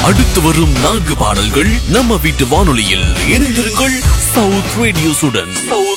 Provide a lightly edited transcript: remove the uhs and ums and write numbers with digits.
அடுத்து வரும் 4 பாடல்கள் நம்ம வீட்டு வானொலியில் இணைந்திருங்கள் சவுத் ரேடியோஸுடன்.